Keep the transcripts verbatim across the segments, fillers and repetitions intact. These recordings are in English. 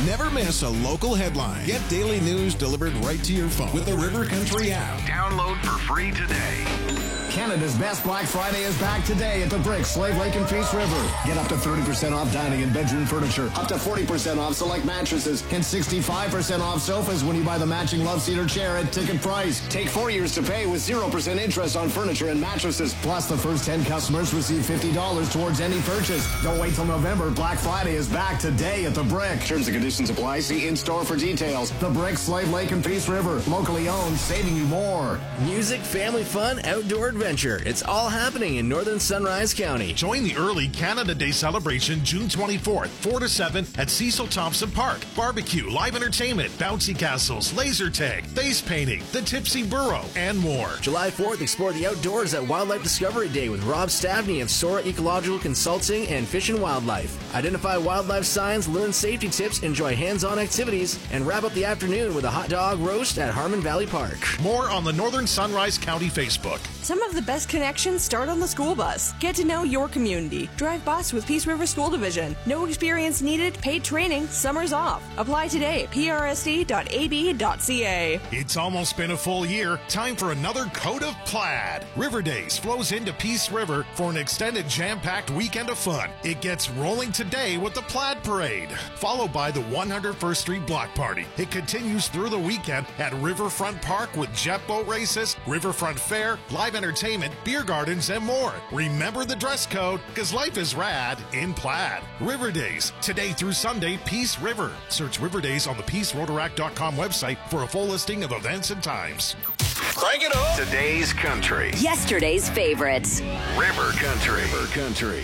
Never miss a local headline. Get daily news delivered right to your phone with the River Country app. Download for free today. Canada's best Black Friday is back today at the Brick, Slave Lake and Peace River. Get up to thirty percent off dining and bedroom furniture, up to forty percent off select mattresses, and sixty-five percent off sofas when you buy the matching Love Seater chair at ticket price. Take four years to pay with zero percent interest on furniture and mattresses. Plus, the first ten customers receive fifty dollars towards any purchase. Don't wait till November. Black Friday is back today at the Brick. Terms and conditions apply. See in-store for details. The Brick, Slave Lake and Peace River. Locally owned, saving you more. Music, family fun, outdoor adventure. It's all happening in northern Sunrise County. Join the early Canada Day celebration June twenty-fourth, four to seven at Cecil Thompson Park. Barbecue, live entertainment, bouncy castles, laser tag, face painting, the Tipsy Burrow, and more. July fourth, explore the outdoors at Wildlife Discovery Day with Rob Stavney of Sora Ecological Consulting and Fish and Wildlife. Identify wildlife signs, learn safety tips, enjoy hands-on activities, and wrap up the afternoon with a hot dog roast at Harmon Valley Park. More on the Northern Sunrise County Facebook. Some of the best connections start on the school bus. Get to know your community. Drive bus with Peace River School Division. No experience needed, paid training, summers off. Apply today at p r s d dot a b dot c a. It's almost been a full year. Time for another coat of plaid. River Days flows into Peace River for an extended jam-packed weekend of fun. It gets rolling today with the Plaid Parade, followed by the one hundred first Street Block Party. It continues through the weekend at Riverfront Park with jet boat races, Riverfront Fair, live entertainment, beer gardens, and more. Remember the dress code, because life is rad in plaid. River Days, today through Sunday, Peace River. Search River Days on the peace rotaract dot com website for a full listing of events and times. Crank it up. Today's country. Yesterday's favorites. River Country. River Country.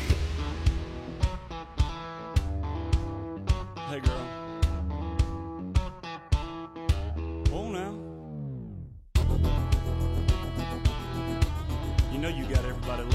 Hey, girl. Oh, now. You know you got everybody love.